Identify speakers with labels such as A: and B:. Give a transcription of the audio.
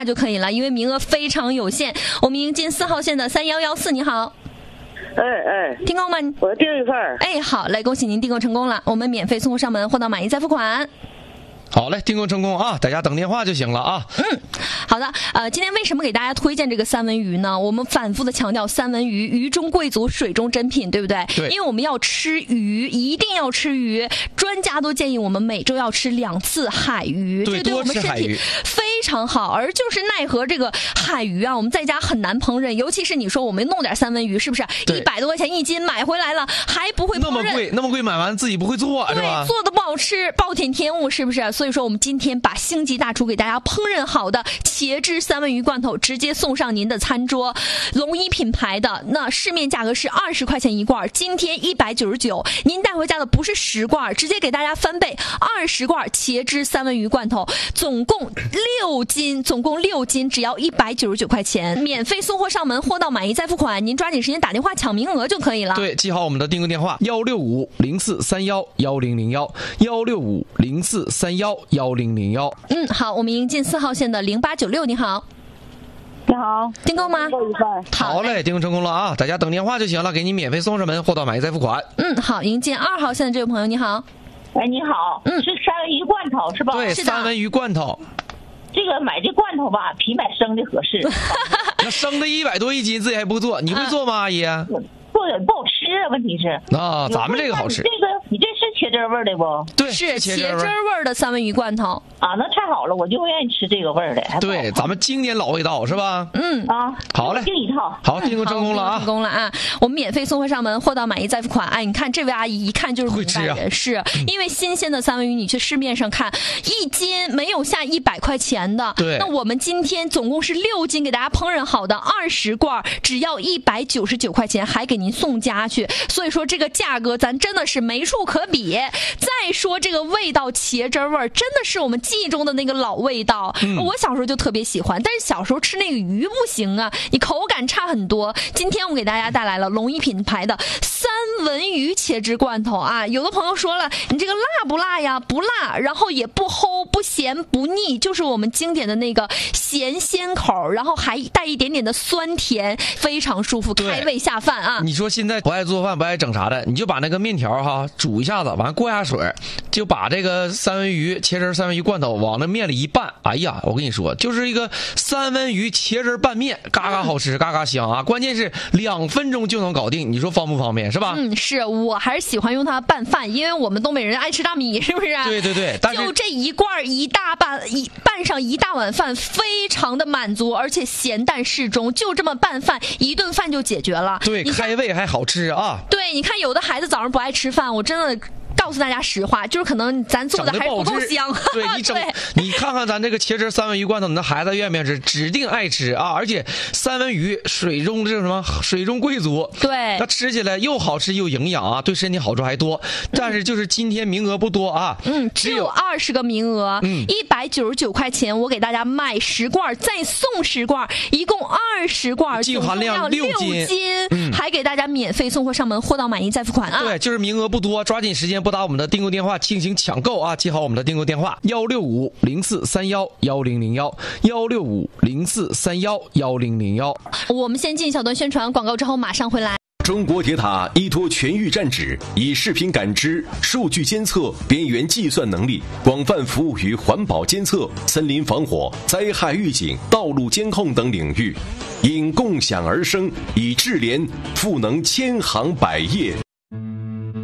A: 就可以了，因为名额非常有限。我们迎进4号线的3114，你好。
B: 订购吗？我订一份。
A: 好嘞，恭喜您订购成功了，我们免费送货上门，货到满意再付款。
C: 好嘞，订购成功啊！大家等电话就行了啊。
A: 好的。今天为什么给大家推荐这个三文鱼呢？我们反复的强调三文鱼，鱼中贵族，水中珍品，对不对？
C: 对。
A: 因为我们要吃鱼，一定要吃鱼。专家都建议我们每周要吃2次海鱼，
C: 对，
A: 这对我们身体非常好。而就是奈何这个海鱼啊，我们在家很难烹饪，尤其是你说我们弄点三文鱼，是不是100多块钱1斤买回来了还不会烹饪？
C: 那么贵，买完自己不会做，是吧？
A: 对，做的不好吃，暴殄天物，是不是？所以说我们今天把星级大厨给大家烹饪好的茄汁三文鱼罐头直接送上您的餐桌。龙一品牌的，那市面价格是20块钱一罐，今天199，您带回家的不是10罐，直接给大家翻倍，20罐茄汁三文鱼罐头，总共6斤，只要199块钱，免费送货上门，货到满意再付款。您抓紧时间打电话抢名额就可以了。
C: 对，记好我们的订购电话16504311001，16504311001。
A: 好，我们迎进4号线的0896，你好。
B: 你好，
A: 订购吗？
C: 好嘞，订购成功了啊！大家等电话就行了，给你免费送上门，货到满意再付款。
A: 好，迎进2号线的这位朋友，你好。
D: 你好，是三文鱼罐头是吧？
C: 对，三文鱼罐头。
D: 这个买这罐头吧，比买生的合适。
C: 那生的100多1斤，自己还不做，你会做吗，阿姨？
D: 做的不好吃啊，问题是。
C: 咱们这个好吃。
D: 你这是茄汁味的不？
C: 对，
A: 是茄汁味的三文鱼罐头
D: 啊，那太好了，我就愿意吃这个味儿的。
C: 对，咱们经典老味道是吧？好嘞，
D: 订一套。
C: 好，订购成功了啊！
A: 成功了啊！我们免费送货上门，货到满意再付款。你看这位阿姨一看就是明白人，是因为新鲜的三文鱼，你去市面上看1斤没有下100块钱的。
C: 对，
A: 那我们今天总共是6斤给大家烹饪好的20罐，只要199块钱，还给您送家去。所以说这个价格咱真的是没处可比。再说这个味道，茄汁味真的是我们记忆中的那个老味道。我小时候就特别喜欢，但是小时候吃那个鱼不行啊，你口感差很多。今天我给大家带来了龙一品牌的三文鱼茄汁罐头啊。有的朋友说了，你这个辣不辣呀？不辣，然后也不齁不咸不腻，就是我们经典的那个咸鲜口，然后还带一点点的酸甜，非常舒服，开胃下饭啊。
C: 你说现在不爱做饭不爱整啥的，你就把那个面条煮一下子，完过下水，就把这个茄汁三文鱼罐头往那面里一拌，哎呀，我跟你说，就是一个三文鱼茄汁拌面，嘎嘎好吃，嘎嘎香啊！关键是2分钟就能搞定，你说方不方便是吧？
A: 是我还是喜欢用它拌饭，因为我们东北人爱吃大米，是不是？
C: 对，但是
A: 就这一罐拌上一大碗饭，非常的满足，而且咸淡适中，就这么拌饭一顿饭就解决了。
C: 对，开胃还好吃啊！
A: 对，你看有的孩子早上不爱吃饭，我真的告诉大家实话，就是可能咱做的还是不够香。
C: 对，你看看咱这个茄汁三文鱼罐头，你的孩子愿不愿意吃？指定爱吃啊！而且三文鱼水中贵族，
A: 对，
C: 它吃起来又好吃又营养啊，对身体好处还多。但是就是今天名额不多啊，
A: 只有20个名额，199块钱，我给大家买10罐，再送10罐，一共20罐，
C: 净含量6斤，
A: 还给大家免费送货上门，货到满意再付款啊！
C: 对，就是名额不多，抓紧时间拨打我们的订购电话进行抢购啊！记好我们的订购电话：16504311001，16504311001。
A: 我们先进一小段宣传广告，之后马上回来。
E: 中国铁塔依托全域战指，以视频感知、数据监测、边缘计算能力，广泛服务于环保监测、森林防火、灾害预警、道路监控等领域，因共享而生，以智联赋能千行百业。